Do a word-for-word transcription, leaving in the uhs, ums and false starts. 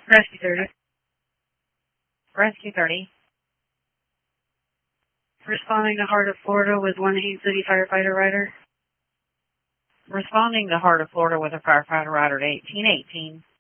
Rescue thirty. Rescue thirty. Responding to Heart of Florida with one Haines City firefighter rider. Responding to Heart of Florida with a firefighter rider at eighteen eighteen.